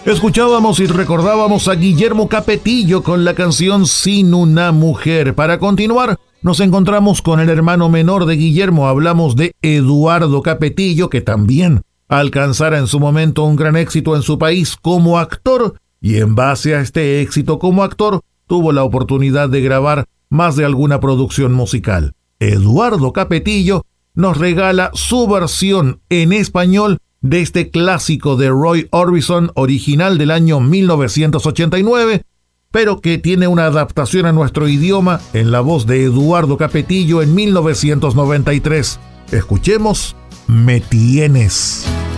Escuchábamos y recordábamos a Guillermo Capetillo con la canción Sin una mujer. Para continuar, nos encontramos con el hermano menor de Guillermo. Hablamos de Eduardo Capetillo, que también alcanzara en su momento un gran éxito en su país como actor, y en base a este éxito como actor, tuvo la oportunidad de grabar más de alguna producción musical. Eduardo Capetillo nos regala su versión en español de este clásico de Roy Orbison, original del año 1989, pero que tiene una adaptación a nuestro idioma en la voz de Eduardo Capetillo en 1993. Escuchemos Me Tienes.